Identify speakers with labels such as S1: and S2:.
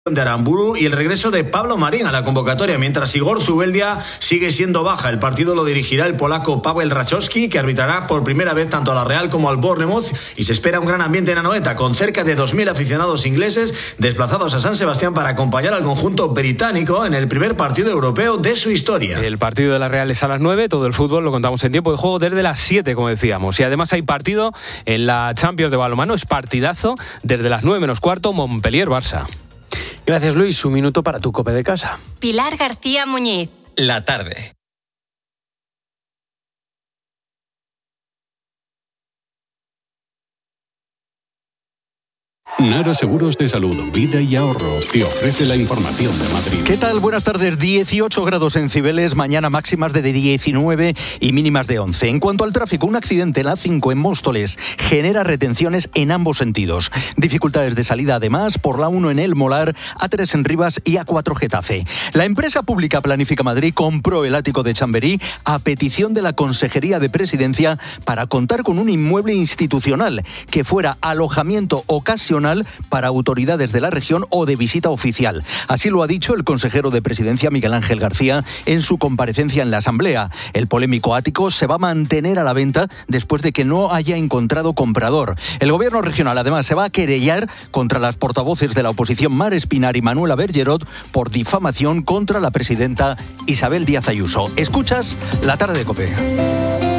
S1: de Aramburu y el regreso de Pablo Marín a la convocatoria, mientras Igor Zubeldia sigue siendo baja. El partido lo dirigirá el polaco Paweł Rachowski, que arbitrará por primera vez tanto a la Real como al Bournemouth, y se espera un gran ambiente en Anoeta, con cerca de 2.000 aficionados ingleses desplazados a San Sebastián para acompañar al conjunto británico en el primer partido europeo de su historia.
S2: El partido de la Real es a las 9, todo el fútbol lo contamos en tiempo de juego desde las 7, como decíamos, y además hay partido en la Champions de balonmano, es partidazo desde las 9 menos cuarto, Montpellier-Barça.
S3: Gracias, Luis. Un minuto para tu COPE de casa.
S4: Pilar García Muñiz.
S5: La tarde.
S6: Nara Seguros de Salud, Vida y Ahorro te ofrece la información de Madrid.
S7: ¿Qué tal? Buenas tardes. 18 grados en Cibeles, mañana máximas de 19 y mínimas de 11. En cuanto al tráfico, un accidente en la A5 en Móstoles genera retenciones en ambos sentidos. Dificultades de salida además por la 1 en El Molar, A3 en Rivas y A4 Getafe. La empresa pública Planifica Madrid compró el ático de Chamberí a petición de la Consejería de Presidencia para contar con un inmueble institucional que fuera alojamiento ocasional para autoridades de la región o de visita oficial. Así lo ha dicho el consejero de Presidencia Miguel Ángel García en su comparecencia en la Asamblea. El polémico ático se va a mantener a la venta después de que no haya encontrado comprador. El gobierno regional además se va a querellar contra las portavoces de la oposición Mar Espinar y Manuela Bergerot por difamación contra la presidenta Isabel Díaz Ayuso. Escuchas La Tarde de COPE.